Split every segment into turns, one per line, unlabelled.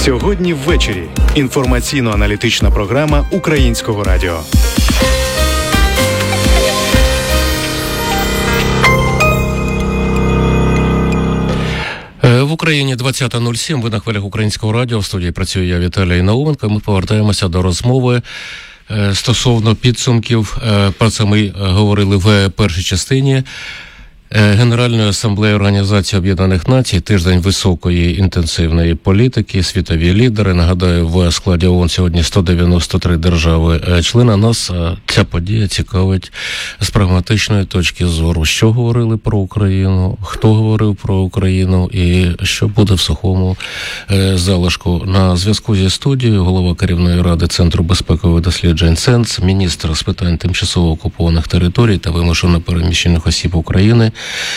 Сьогодні ввечері. Інформаційно-аналітична програма Українського радіо.
В Україні 20.07, ви на хвилях Українського радіо, в студії працюю я, Віталій Науменко. Ми повертаємося до розмови стосовно підсумків, про це ми говорили в першій частині. Генеральної асамблеї Організації Об'єднаних Націй, тиждень високої інтенсивної політики, світові лідери. Нагадаю, в складі ООН сьогодні 193 держави-члена. Нас ця подія цікавить з прагматичної точки зору. Що говорили про Україну, хто говорив про Україну і що буде в сухому залишку. На зв'язку зі студією голова керівної ради Центру безпекових досліджень ЦЕНЦ, міністр з питань тимчасово окупованих територій та вимушено переміщених осіб України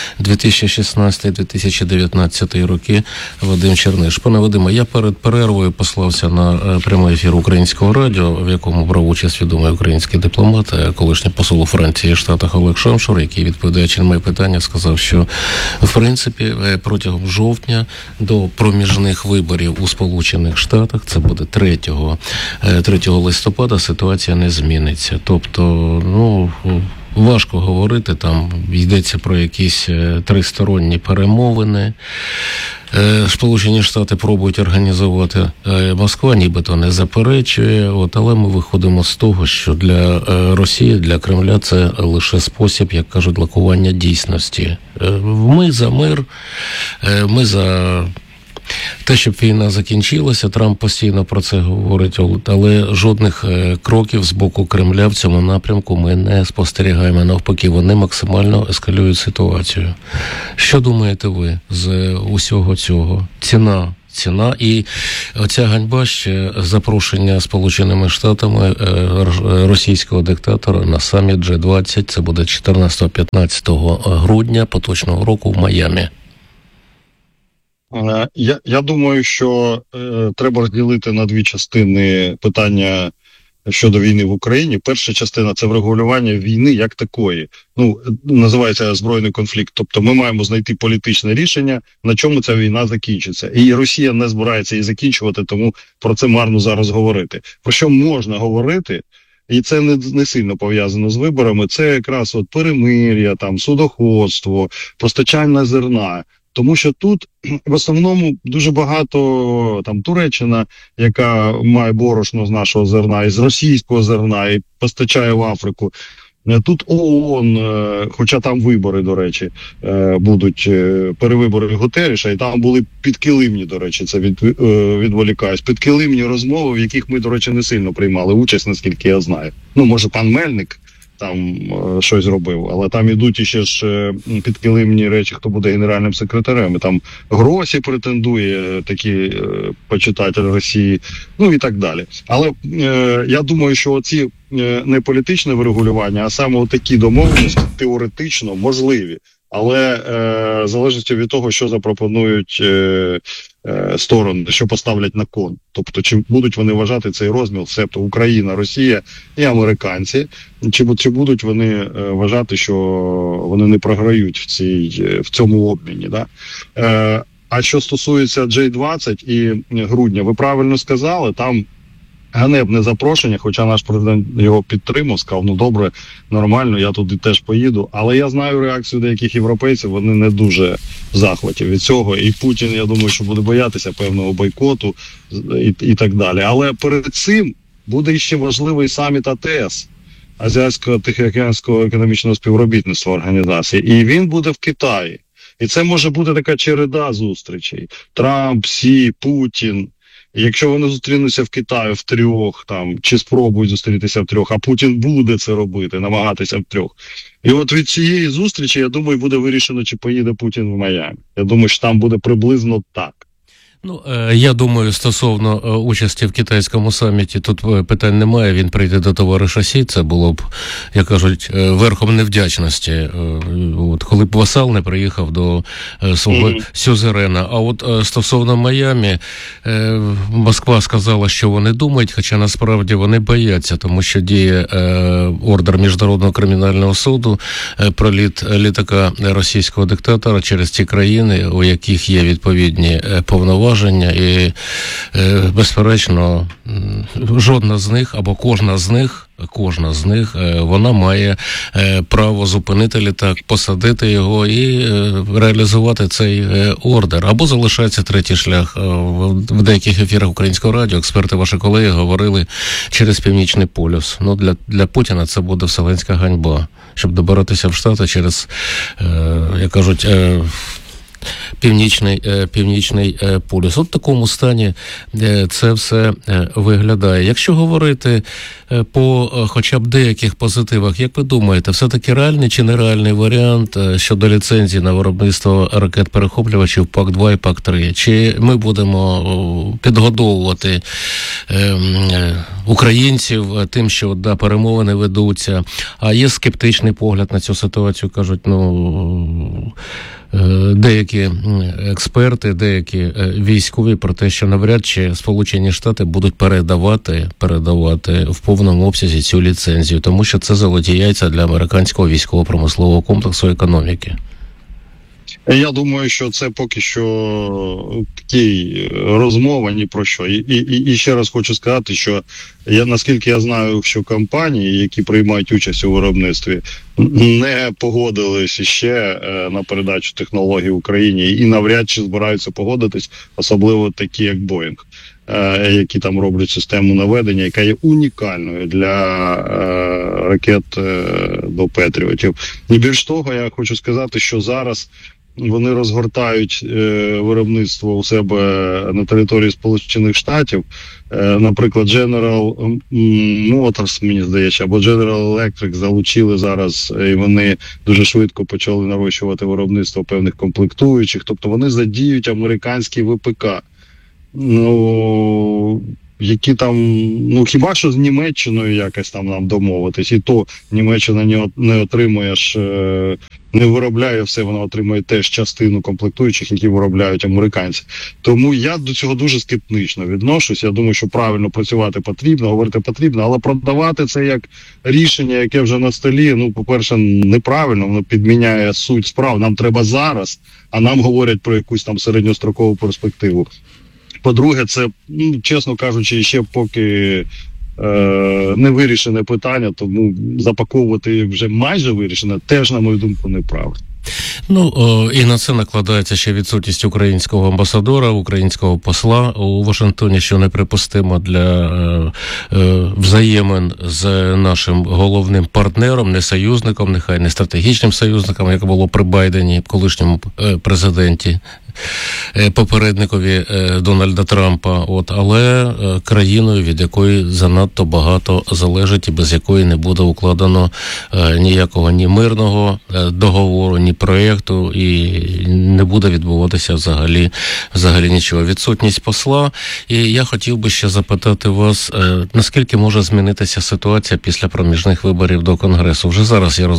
2016-2019 роки Вадим Черниш. Пане Вадиме, я перед перервою послався на прямий ефір Українського радіо, в якому брав участь відомий український дипломат, колишній посол у Франції і Штатах Олег Шамшур, який, відповідаючи на моє питання, сказав, що в принципі протягом жовтня до проміжних виборів у Сполучених Штатах, це буде 3 листопада, ситуація не зміниться. Тобто, важко говорити, там йдеться про якісь тристоронні перемовини. Сполучені Штати пробують організувати, Москва нібито не заперечує, але ми виходимо з того, що для Росії, для Кремля це лише спосіб, як кажуть, лакування дійсності. Ми за мир, ми за те, щоб війна закінчилася. Трамп постійно про це говорить, але жодних кроків з боку Кремля в цьому напрямку ми не спостерігаємо. Навпаки, вони максимально ескалюють ситуацію. Що думаєте ви з усього цього? Ціна і оця ганьба, ще запрошення Сполученими Штатами російського диктатора на саміт G20, це буде 14-15 грудня поточного року в Майамі.
Я думаю, що треба розділити на дві частини питання щодо війни в Україні. Перша частина – це врегулювання війни як такої. Називається збройний конфлікт. Тобто ми маємо знайти політичне рішення, на чому ця війна закінчиться. І Росія не збирається її закінчувати, тому про це марно зараз говорити. Про що можна говорити? І це не сильно пов'язано з виборами. Це якраз перемир'я, судоходство, постачання зерна. Тому що тут в основному дуже багато Туреччина, яка має борошно з нашого зерна, і з російського зерна, і постачає в Африку. Тут ООН, хоча там вибори, до речі, будуть перевибори Гутерреша, і там були підкилимні, до речі, це відволікаюсь, підкилимні розмови, в яких ми, до речі, не сильно приймали участь, наскільки я знаю. Може, пан Мельник там щось робив, але там ідуть іще ж підкилимні речі, хто буде генеральним секретарем. І там Гросі претендує, такі почитатель Росії, і так далі. Але я думаю, що оці не політичне врегулювання, а саме такі домовленості теоретично можливі. Але залежить від того, що запропонують сторони, що поставлять на кон. Тобто, чи будуть вони вважати цей розмір, себто Україна, Росія і американці, чи будуть вони вважати, що вони не програють в цьому обміні. Да? А що стосується G20 і грудня, ви правильно сказали, там ганебне запрошення, хоча наш президент його підтримав, сказав, добре, нормально, я туди теж поїду. Але я знаю реакцію деяких європейців, вони не дуже в захваті від цього. І Путін, я думаю, що буде боятися певного бойкоту і так далі. Але перед цим буде ще важливий саміт АТС, Азіатсько-Тихоокеанського економічного співробітництва організації. І він буде в Китаї. І це може бути така череда зустрічей. Трамп, Сі, Путін. І якщо вони зустрінуться в Китаї втрьох, чи спробують зустрітися втрьох, а Путін буде це робити, намагатися втрьох. І від цієї зустрічі, я думаю, буде вирішено, чи поїде Путін в Майамі. Я думаю, що там буде приблизно так.
Я думаю, стосовно участі в китайському саміті, тут питань немає, він прийде до товариша Сі, це було б, як кажуть, верхом невдячності, коли б васал не приїхав до свого сюзерена. А стосовно Майамі, Москва сказала, що вони думають, хоча насправді вони бояться, тому що діє ордер Міжнародного кримінального суду, проліт літака російського диктатора через ті країни, у яких є відповідні повноваження, повноваження, і, безперечно, жодна з них або кожна з них, вона має право зупинити літак, посадити його і реалізувати цей ордер. Або залишається третій шлях. В деяких ефірах Українського радіо експерти, ваші колеги, говорили через Північний полюс. Ну, для Путіна це буде вселенська ганьба, щоб добиратися в Штати через, як кажуть, Північний полюс. От в такому стані це все виглядає. Якщо говорити по хоча б деяких позитивах, як ви думаєте, все-таки реальний чи нереальний варіант щодо ліцензії на виробництво ракет-перехоплювачів ПАК-2 і ПАК-3? Чи ми будемо підгодовувати українців тим, що перемовини ведуться, а є скептичний погляд на цю ситуацію, кажуть, деякі експерти, деякі військові про те, що навряд чи Сполучені Штати будуть передавати в повному обсязі цю ліцензію, тому що це золоті яйця для американського військово-промислового комплексу економіки.
Я думаю, що це поки що такі розмова ні про що. І ще раз хочу сказати, що наскільки я знаю, що компанії, які приймають участь у виробництві, не погодились ще на передачу технологій Україні і навряд чи збираються погодитись, особливо такі, як Боїнг, які там роблять систему наведення, яка є унікальною для ракет до Петріотів. І більш того, я хочу сказати, що зараз вони розгортають виробництво у себе на території Сполучених Штатів. Наприклад, General Motors, мені здається, або General Electric залучили зараз, і вони дуже швидко почали нарощувати виробництво певних комплектуючих. Тобто вони задіють американський ВПК. Які там, хіба що з Німеччиною якось там нам домовитись, і то Німеччина не отримує не виробляє все, вона отримує теж частину комплектуючих, які виробляють американці. Тому я до цього дуже скептично відношусь. Я думаю, що правильно працювати потрібно, говорити потрібно, але продавати це як рішення, яке вже на столі, по-перше, неправильно, воно підміняє суть справ. Нам треба зараз, а нам говорять про якусь там середньострокову перспективу. По-друге, це, чесно кажучи, ще поки не вирішене питання, тому запаковувати вже майже вирішене теж, на мою думку, неправильно.
І на це накладається ще відсутність українського амбасадора, українського посла у Вашингтоні, що неприпустимо для взаємин з нашим головним партнером, не союзником, нехай не стратегічним союзником, як було при Байдені, колишньому президенті, попередникові Дональда Трампа, але країною, від якої занадто багато залежить і без якої не буде укладено ніякого ні мирного договору, ні проєкту, і не буде відбуватися взагалі нічого. Відсутність посла. І я хотів би ще запитати вас, наскільки може змінитися ситуація після проміжних виборів до Конгресу? Вже зараз є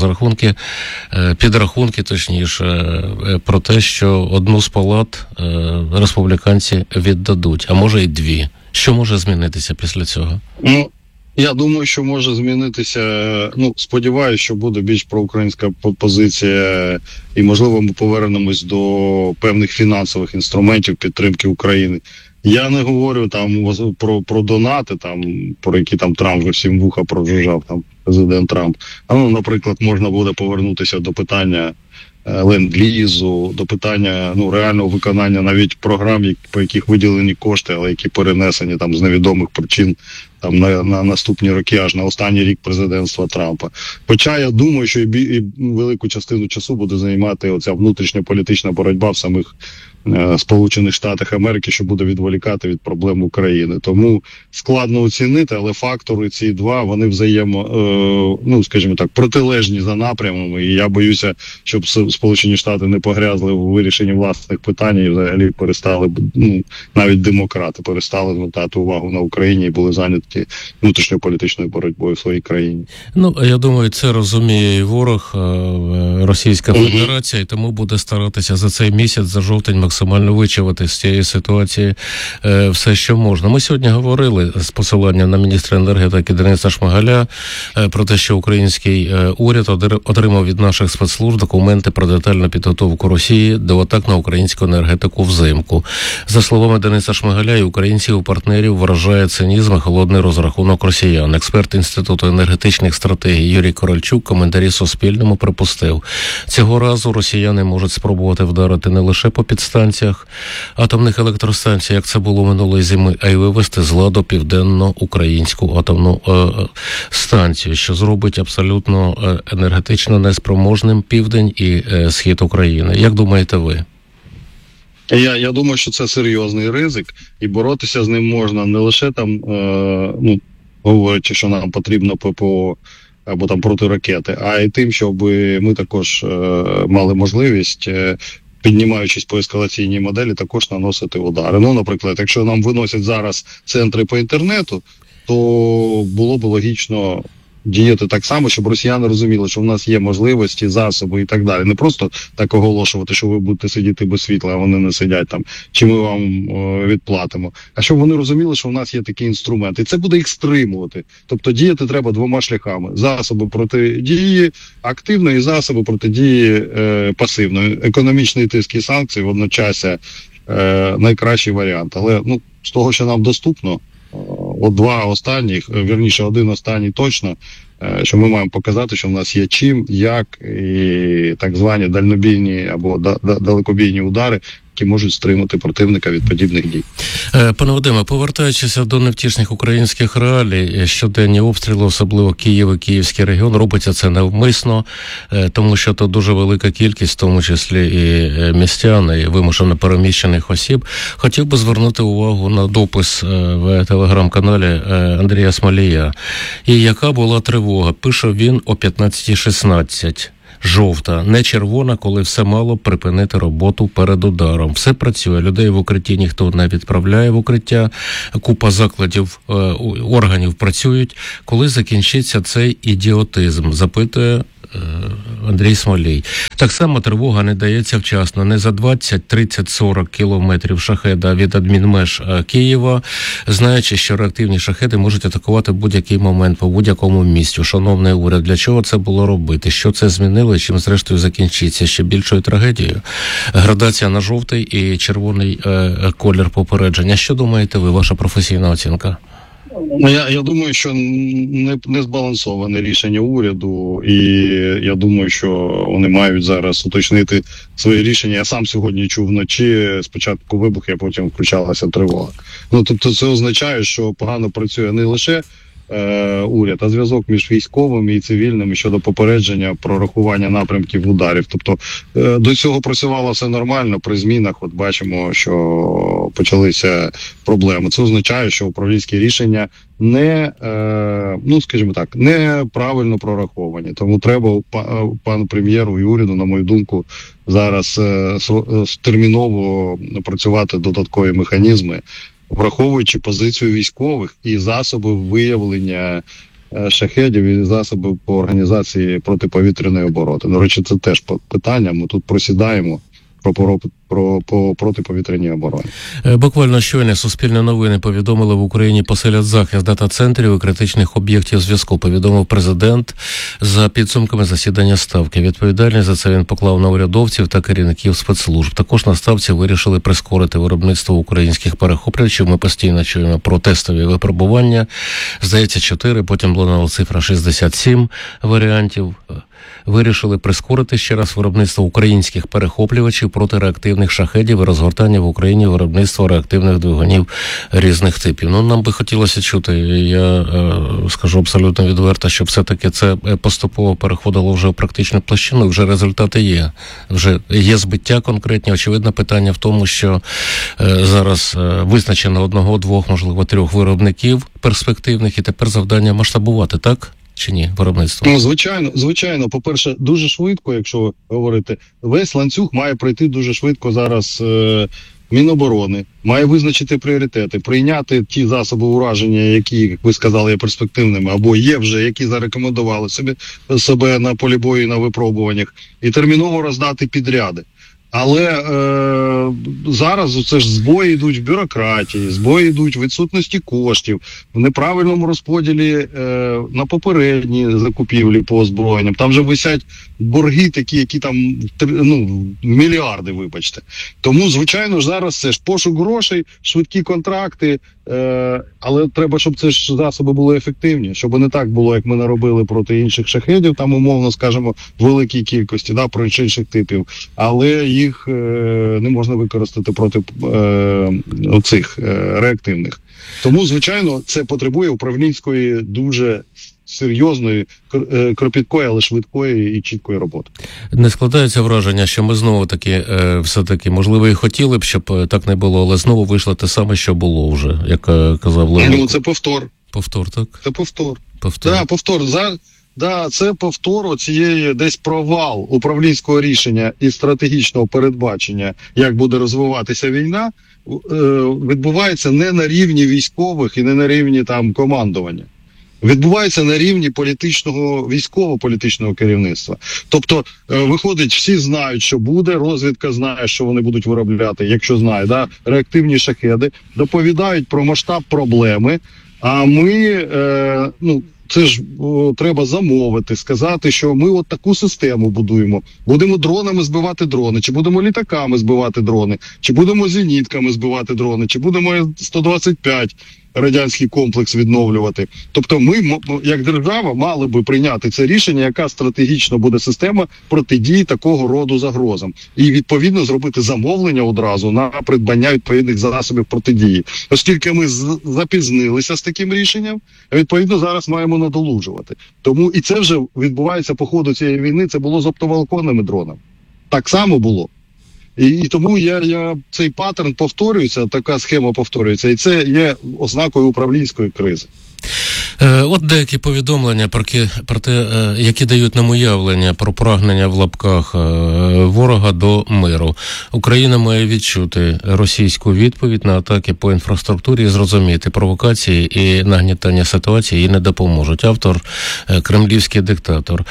підрахунки, про те, що одну з палат республіканці віддадуть, а може і дві. Що може змінитися після цього?
Я думаю, що може змінитися, сподіваюся, що буде більш проукраїнська позиція, і, можливо, ми повернемось до певних фінансових інструментів підтримки України. Я не говорю там про донати, там, про які там Трамп вже всім вуха прожужжав, там, президент Трамп. Наприклад, можна буде повернутися до питання ленд-лізу, до питання реального виконання навіть програм, по яких виділені кошти, але які перенесені там з невідомих причин там на наступні роки, аж на останній рік президентства Трампа. Хоча я думаю, що і велику частину часу буде займати оця внутрішньополітична боротьба в самих Сполучених Штатах Америки, що буде відволікати від проблем України. Тому складно оцінити, але фактори ці два, вони скажімо так, протилежні за напрямами. І я боюся, щоб Сполучені Штати не погрязли у вирішенні власних питань і взагалі перестали, навіть демократи перестали звертати увагу на Україні і були зайняті внутрішньополітичною боротьбою в своїй країні.
Я думаю, це розуміє і ворог, Російська Федерація, і тому буде старатися за цей місяць, за жовтень, максимально вичавити з цієї ситуації все, що можна. Ми сьогодні говорили з посиланням на міністра енергетики Дениса Шмигаля про те, що український уряд отримав від наших спецслужб документи про детальну підготовку Росії до атак на українську енергетику взимку. За словами Дениса Шмигаля, і українців і партнерів вражає цинізм і холодний розрахунок росіян. Експерт Інституту енергетичних стратегій Юрій Корольчук коментарі Суспільному припустив, цього разу росіяни можуть спробувати вдарити не лише по підстанціях атомних електростанцій, як це було минулої зими, а й вивести з ладу південно-українську атомну станцію, що зробить абсолютно енергетично неспроможним південь і схід України. Як думаєте ви?
Я думаю, що це серйозний ризик, і боротися з ним можна не лише там, говорячи, що нам потрібно ППО або там протиракети, а й тим, щоб ми також мали можливість, піднімаючись по ескалаційній моделі, також наносити удари. Ну, наприклад, якщо нам виносять зараз центри по інтернету, то було б логічно діяти так само, щоб росіяни розуміли, що в нас є можливості, засоби і так далі. Не просто так оголошувати, що ви будете сидіти без світла, а вони не сидять там, чи ми вам відплатимо. А щоб вони розуміли, що в нас є такі інструменти. І це буде їх стримувати. Тобто діяти треба двома шляхами. Засоби протидії активної і засоби протидії пасивної. Економічний тиск і санкції водночас найкращий варіант. Але з того, що нам доступно, от два останніх, вірніше, один останній точно, що ми маємо показати, що в нас є чим, як і так звані дальнобійні або далекобійні удари, які можуть стримати противника від подібних дій.
Пане Вадиме, повертаючись до невтішних українських реалій, щоденні обстріли, особливо Київ і Київський регіон, робиться це навмисно, тому що то дуже велика кількість, в тому числі і містян, і вимушено переміщених осіб. Хотів би звернути увагу на допис в телеграм-каналі Андрія Смолія. І яка була тривога? Пише він о 15:16. Жовта, не червона, коли все мало припинити роботу перед ударом. Все працює, людей в укритті ніхто не відправляє в укриття, купа закладів, органів працюють. Коли закінчиться цей ідіотизм, запитує Андрій Смолій. Так само тривога не дається вчасно. Не за 20, 30, 40 кілометрів шахеда від адмінмеж Києва, знаючи, що реактивні шахеди можуть атакувати в будь-який момент по будь-якому місцю. Шановний уряд, для чого це було робити? Що це змінило і чим зрештою закінчиться? Ще більшою трагедією? Градація на жовтий і червоний колір попередження. Що думаєте ви, ваша професійна оцінка?
Я думаю, що не збалансоване рішення уряду, і я думаю, що вони мають зараз уточнити свої рішення. Я сам сьогодні чув вночі, спочатку вибух, а потім включалася тривога. Тобто це означає, що погано працює не лише уряд, а зв'язок між військовими і цивільними щодо попередження, прорахування напрямків ударів. Тобто до цього працювало все нормально, при змінах от бачимо, що почалися проблеми. Це означає, що управлінські рішення неправильно прораховані. Тому треба пану прем'єру і уряду, на мою думку, зараз терміново працювати додаткові механізми, враховуючи позицію військових і засоби виявлення шахедів і засоби по організації протиповітряної оборони. До речі, це теж питання, ми тут просідаємо про протиповітряній обороні.
Буквально щойно Суспільне новини повідомили, в Україні посилять захист дата-центрів і критичних об'єктів зв'язку, повідомив президент за підсумками засідання Ставки. Відповідальність за це він поклав на урядовців та керівників спецслужб. Також на Ставці вирішили прискорити виробництво українських перехоплювачів. Ми постійно чуємо про тестові випробування. Здається, 4, потім лунала цифра 67 варіантів. Вирішили прискорити ще раз виробництво українських перехоплювачів протиреактивних шахедів і розгортання в Україні виробництва реактивних двигунів різних типів. Нам би хотілося чути, я скажу абсолютно відверто, щоб все-таки це поступово переходило вже в практичну площину, вже результати є. Вже є збиття конкретні. Очевидно, питання в тому, що зараз визначено 1, 2, можливо 3 виробників перспективних, і тепер завдання масштабувати, так? Чи ні, виробництво?
Звичайно. По-перше, дуже швидко, якщо говорити, весь ланцюг має пройти дуже швидко зараз Міноборони, має визначити пріоритети, прийняти ті засоби ураження, які, як ви сказали, є перспективними, або є вже, які зарекомендували себе на полі бою, на випробуваннях, і терміново роздати підряди. Але зараз це ж збої йдуть в бюрократії, збої йдуть в відсутності коштів, в неправильному розподілі на попередні закупівлі по озброєнням. Там вже висять борги такі, які там мільярди, вибачте. Тому, звичайно ж, зараз це ж пошук грошей, швидкі контракти, але треба, щоб це ж засоби були ефективні, щоб не так було, як ми наробили проти інших шахедів, там умовно, скажімо, в великій кількості, проти інших типів, але їх не можна використати проти цих реактивних. Тому, звичайно, це потребує управлінської дуже серйозної, кропіткої, але швидкої і чіткої роботи.
Не складається враження, що ми знову таки, все-таки, можливо, і хотіли б, щоб так не було, але знову вийшло те саме, що було вже, як казав Леонід.
Ну, це повтор.
Повтор, так?
Це повтор.
Повтор.
Да, повтор. Це повтор цієї десь провал управлінського рішення і стратегічного передбачення, як буде розвиватися війна, відбувається не на рівні військових і не на рівні там командування. Відбувається на рівні військово-політичного керівництва. Тобто, виходить, всі знають, що буде, розвідка знає, що вони будуть виробляти, якщо знає, реактивні шахеди, доповідають про масштаб проблеми, а ми, це ж треба замовити, сказати, що ми от таку систему будуємо. Будемо дронами збивати дрони, чи будемо літаками збивати дрони, чи будемо зенітками збивати дрони, чи будемо 125 радянський комплекс відновлювати. Тобто ми, як держава, мали би прийняти це рішення, яка стратегічно буде система протидії такого роду загрозам. І, відповідно, зробити замовлення одразу на придбання відповідних засобів протидії. Оскільки ми запізнилися з таким рішенням, відповідно, зараз маємо надолужувати. Тому і це вже відбувається по ходу цієї війни, це було з оптоволоконними дронами. Так само було. І тому цей паттерн повторюється, така схема повторюється, і це є ознакою управлінської кризи.
От деякі повідомлення про те, які дають нам уявлення про прагнення в лапках ворога до миру. Україна має відчути російську відповідь на атаки по інфраструктурі і зрозуміти, провокації і нагнітання ситуації їй не допоможуть. Автор – кремлівський диктатор.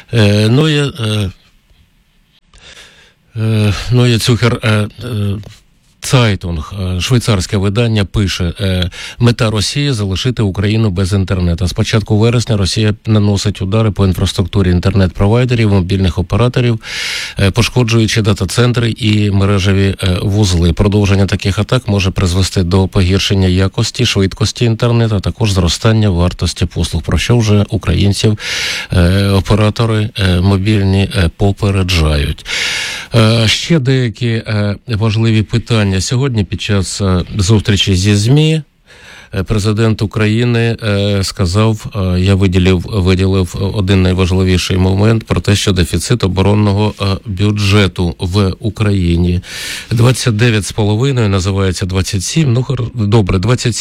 Neue Zürcher Цайтунг, швейцарське видання, пише: мета Росії – залишити Україну без інтернету. З початку вересня Росія наносить удари по інфраструктурі інтернет-провайдерів, мобільних операторів, пошкоджуючи дата-центри і мережеві вузли. Продовження таких атак може призвести до погіршення якості, швидкості інтернету, а також зростання вартості послуг, про що вже українців оператори мобільні попереджають. Ще деякі важливі питання. Сьогодні під час зустрічі зі ЗМІ президент України сказав, я виділив один найважливіший момент про те, що дефіцит оборонного бюджету в Україні 29,5, називається 27, добре,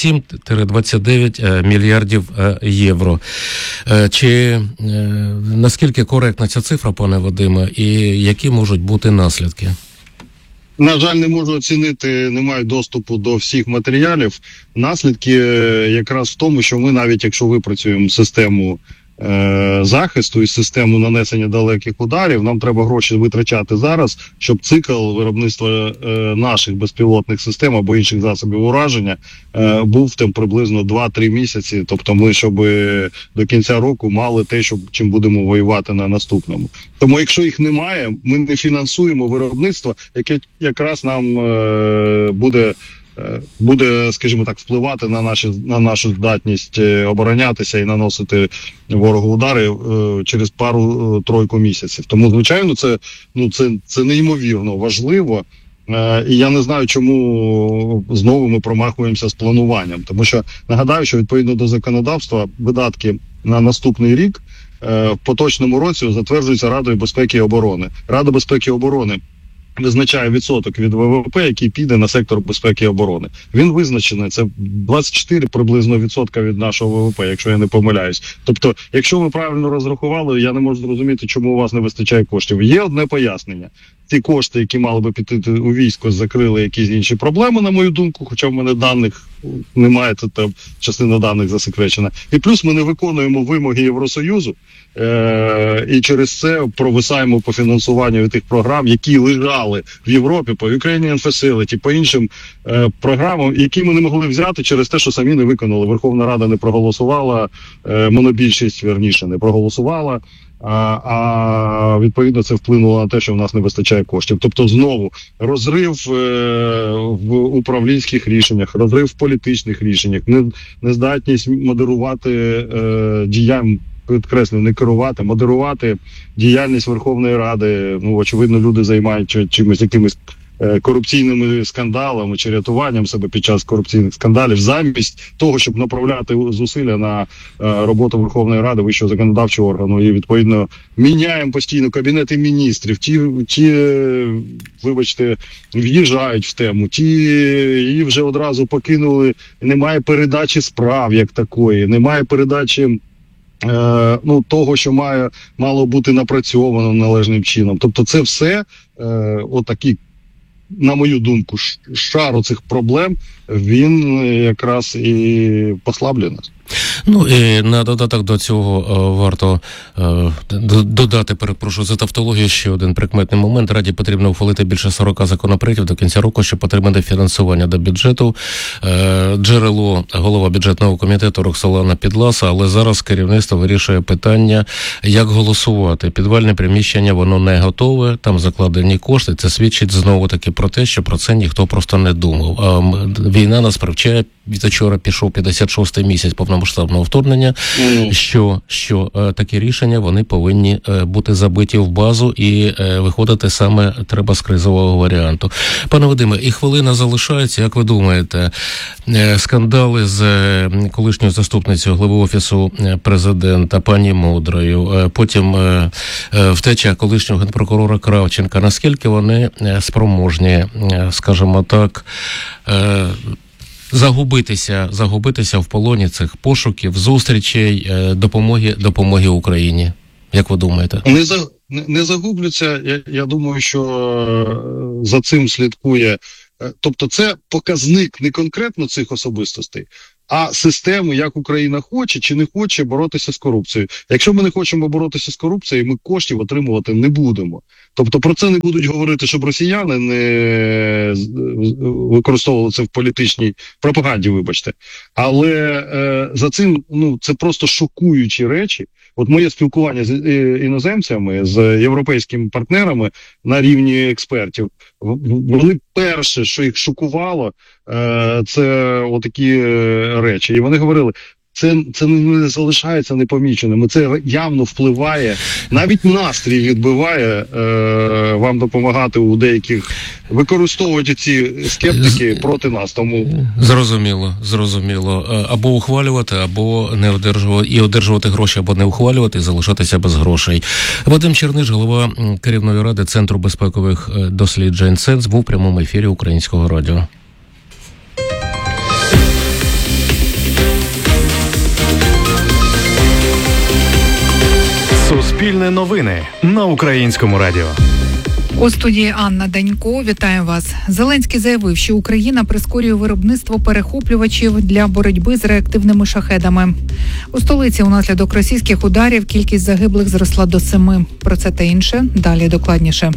27-29 мільярдів євро. Чи наскільки коректна ця цифра, пане Вадиме, і які можуть бути наслідки?
На жаль, не можу оцінити, не маю доступу до всіх матеріалів. Наслідки якраз в тому, що ми навіть якщо випрацюємо систему захисту і систему нанесення далеких ударів, нам треба гроші витрачати зараз, щоб цикл виробництва наших безпілотних систем або інших засобів ураження був там приблизно 2-3 місяці. Тобто ми, щоб до кінця року мали те, чим будемо воювати на наступному. Тому якщо їх немає, ми не фінансуємо виробництво, яке якраз нам буде, скажімо так, впливати на нашу здатність оборонятися і наносити ворогу удари через пару-тройку місяців. Тому, звичайно, це неймовірно важливо. І я не знаю, чому знову ми промахуємося з плануванням. Тому що, нагадаю, що відповідно до законодавства видатки на наступний рік в поточному році затверджуються Радою безпеки і оборони. Рада безпеки і оборони визначає відсоток від ВВП, який піде на сектор безпеки і оборони. Він визначений, це 24 приблизно відсотка від нашого ВВП, якщо я не помиляюсь. Тобто, якщо ви правильно розрахували, я не можу зрозуміти, чому у вас не вистачає коштів. Є одне пояснення. Ті кошти, які мали би піти у військо, закрили якісь інші проблеми, на мою думку, хоча в мене даних немає, тут там частина даних засекречена. І плюс ми не виконуємо вимоги Євросоюзу, і через це провисаємо по фінансуванню тих програм, які лежали в Європі, по Ukrainian Facility, по іншим програмам, які ми не могли взяти через те, що самі не виконали. Верховна Рада не проголосувала, монобільшість, верніше, не проголосувала. А відповідно це вплинуло на те, що в нас не вистачає коштів. Тобто знову розрив в управлінських рішеннях, розрив в політичних рішеннях, нездатність модерувати діянь, підкреслюю, не керувати, модерувати діяльність Верховної Ради. Ну, очевидно, люди займаються чимось, якимись корупційними скандалами чи рятуванням себе під час корупційних скандалів, замість того, щоб направляти зусилля на роботу Верховної Ради, вищого законодавчого органу, і відповідно міняємо постійно кабінети міністрів, ті, вибачте, в'їжджають в тему, ті її вже одразу покинули, немає передачі справ як такої, немає передачі того, що мало бути напрацьовано належним чином. Тобто це все отакі, на мою думку, шар цих проблем, він якраз і послаблює нас.
Ну і на додаток до цього варто додати, перепрошую за тавтологію, ще один прикметний момент. Раді потрібно ухвалити більше 40 законопроєктів до кінця року, щоб отримати фінансування до бюджету. Джерело голова бюджетного комітету Роксолана Підласа, але зараз керівництво вирішує питання, як голосувати. Підвальне приміщення, воно не готове, там закладені кошти. Це свідчить знову-таки про те, що про це ніхто просто не думав. Війна нас привчає, від вчора пішов 56-й місяць повномасштабного вторгнення, що такі рішення, вони повинні бути забиті в базу і виходити саме треба з кризового варіанту. Пане Вадиме, і хвилина залишається, як ви думаєте, скандали з колишньою заступницею глави Офісу президента пані Мудрою, потім втеча колишнього генпрокурора Кравченка, наскільки вони спроможні, скажімо так, загубитися в полоні цих пошуків, зустрічей, допомоги Україні? Як ви думаєте?
Не загубляться. Я думаю, що за цим слідкує. Тобто це показник не конкретно цих особистостей, а системи, як Україна хоче чи не хоче боротися з корупцією. Якщо ми не хочемо боротися з корупцією, ми коштів отримувати не будемо. Тобто про це не будуть говорити, щоб росіяни не використовували це в політичній пропаганді, вибачте. Але за цим, це просто шокуючі речі. От моє спілкування з іноземцями, з європейськими партнерами на рівні експертів, вони перше, що їх шокувало, це отакі речі. І вони говорили, це не залишається непоміченим, це явно впливає, навіть настрій відбиває вам допомагати у деяких, використовують ці скептики проти нас. Тому зрозуміло. Або ухвалювати, або не одержувати, і одержувати гроші, або не ухвалювати, і залишатися без грошей. Вадим Черниш, голова керівної ради Центру безпекових досліджень ЦЕНЗ, був в прямому ефірі Українського радіо.
Суспільне новини на Українському радіо.
У студії Анна Данько. Вітаю вас. Зеленський заявив, що Україна прискорює виробництво перехоплювачів для боротьби з реактивними шахедами. У столиці унаслідок російських ударів кількість загиблих зросла до 7. Про це та інше далі докладніше.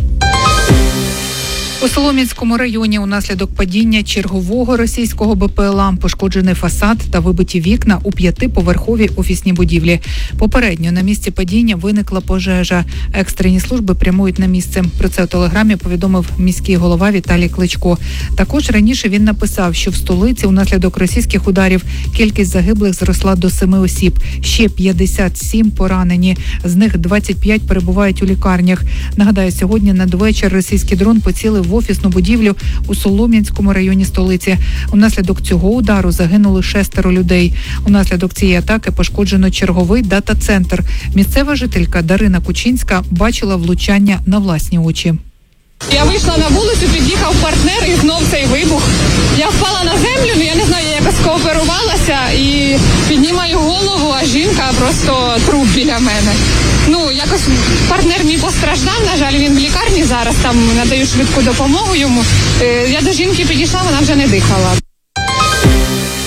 У Солом'янському районі унаслідок падіння чергового російського БПЛА пошкоджений фасад та вибиті вікна у 5-поверховій офісній будівлі. Попередньо на місці падіння виникла пожежа. Екстрені служби прямують на місце. Про це у телеграмі повідомив міський голова Віталій Кличко. Також раніше він написав, що в столиці унаслідок російських ударів кількість загиблих зросла до 7 осіб. Ще 57 поранені. З них 25 перебувають у лікарнях. Нагадаю, сьогодні надвечір російський дрон поцілив в офісну будівлю у Солом'янському районі столиці. Унаслідок цього удару загинули 6 людей. Унаслідок цієї атаки пошкоджено черговий дата-центр. Місцева жителька Дарина Кучинська бачила влучання на власні очі.
Я вийшла на вулицю, під'їхав партнер і знов цей вибух. Я впала на землю, я не знаю, я якось кооперувалася і піднімаю голову, а жінка просто труп біля мене. Якось партнер мій постраждав, на жаль, він в лікарні зараз, там надаю швидку допомогу йому. Я до жінки підійшла, вона вже не дихала.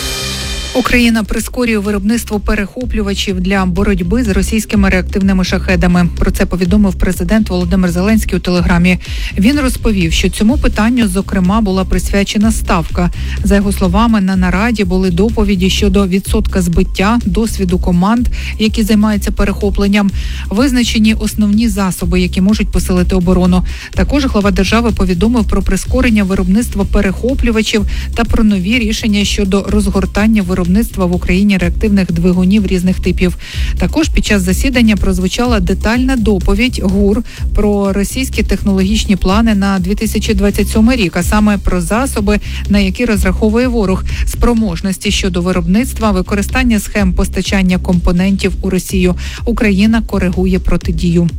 Україна прискорює виробництво перехоплювачів для боротьби з російськими реактивними шахедами. Про це повідомив президент Володимир Зеленський у Телеграмі. Він розповів, що цьому питанню, зокрема, була присвячена ставка. За його словами, на нараді були доповіді щодо відсотка збиття, досвіду команд, які займаються перехопленням, визначені основні засоби, які можуть посилити оборону. Також глава держави повідомив про прискорення виробництва перехоплювачів та про нові рішення щодо розгортання виробництва в Україні реактивних двигунів різних типів. Також під час засідання прозвучала детальна доповідь ГУР про російські технологічні плани на 2027 рік, а саме про засоби, на які розраховує ворог, спроможності щодо виробництва, використання схем постачання компонентів у Росію. Україна коригує протидію.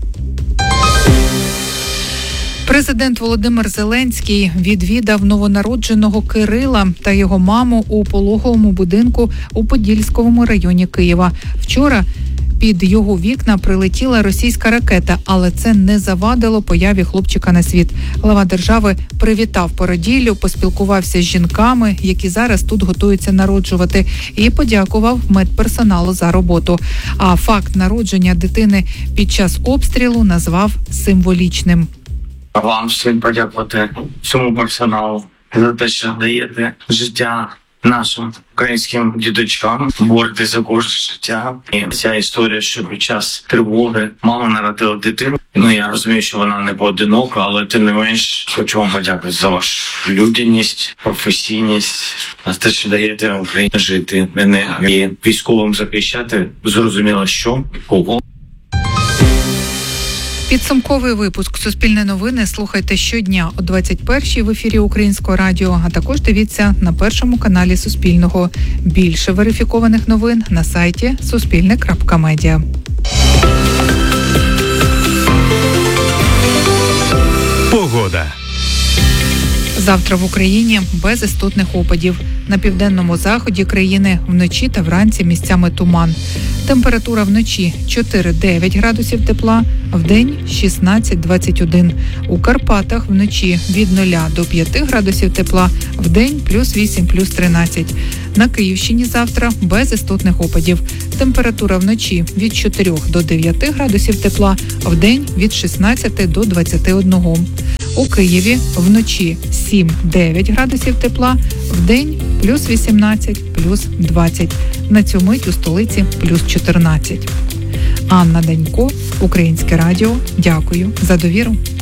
Президент Володимир Зеленський відвідав новонародженого Кирила та його маму у пологовому будинку у Подільському районі Києва. Вчора під його вікна прилетіла російська ракета, але це не завадило появі хлопчика на світ. Глава держави привітав породіллю, поспілкувався з жінками, які зараз тут готуються народжувати, і подякував медперсоналу за роботу. А факт народження дитини під час обстрілу назвав символічним.
Вам всім подякувати всьому персоналу за те, що даєте життя нашим українським діточкам, боретесь за кожне життя. І ця історія, що під час тривоги мама народила дитину. Я розумію, що вона не поодинока, але тим не менш хочу вам подякувати за вашу людяність, професійність, за те, що даєте Україні жити, мене і військовим захищати. Зрозуміло, що, кого.
Підсумковий випуск «Суспільне новини» слухайте щодня о 21-й в ефірі Українського радіо, а також дивіться на першому каналі Суспільного. Більше верифікованих новин на сайті suspilne.media.
Погода.
Завтра в Україні без істотних опадів. На південному заході країни вночі та вранці місцями туман. Температура вночі 4-9 градусів тепла, вдень 16-21. У Карпатах вночі від 0 до 5 градусів тепла, вдень плюс 8, плюс 13. На Київщині завтра без істотних опадів. Температура вночі від 4 до 9 градусів тепла, вдень від 16 до 21. У Києві вночі 7-9 градусів тепла, вдень плюс 18, плюс 20. На цю мить у столиці плюс 14. Анна Данько, Українське радіо. Дякую за довіру.